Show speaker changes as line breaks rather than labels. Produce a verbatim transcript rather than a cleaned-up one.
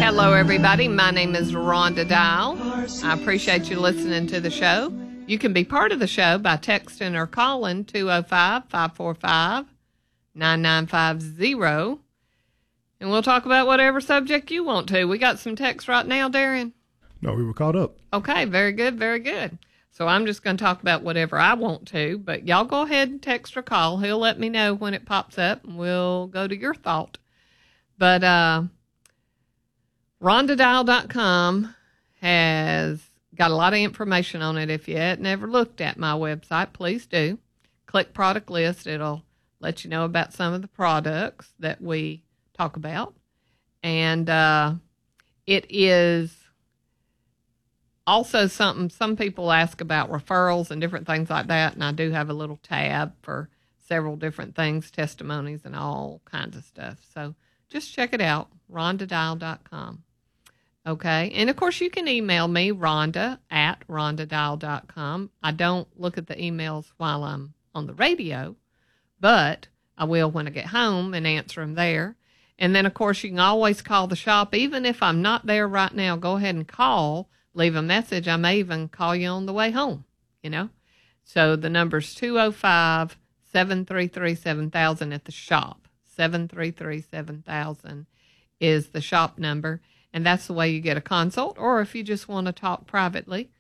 Hello, everybody. My name is Rhonda Dial. I appreciate you listening to the show. You can be part of the show by texting or calling two oh five, five four five, nine nine five zero. And we'll talk about whatever subject you want to. We got some texts right now, Darian.
No, we were caught up.
Okay, very good, very good. So I'm just going to talk about whatever I want to, but y'all go ahead and text or call. He'll let me know when it pops up, and we'll go to your thought. But uh, Rhonda Dial dot com has got a lot of information on it. If you had never looked at my website, please do. Click product list. It'll let you know about some of the products that we talk about. And uh, it is also something, some people ask about referrals and different things like that, and I do have a little tab for several different things, testimonies and all kinds of stuff. So just check it out, Rhonda Dial dot com. Okay, and of course you can email me, Rhonda at Rhonda Dial dot com. I don't look at the emails while I'm on the radio, but I will when I get home and answer them there. And then, of course, you can always call the shop. Even if I'm not there right now, go ahead and call. Leave a message. I may even call you on the way home, you know. So the number's two oh five, seven three three, seven thousand at the shop. seven three three, seven thousand is the shop number, and that's the way you get a consult. Or if you just want to talk privately,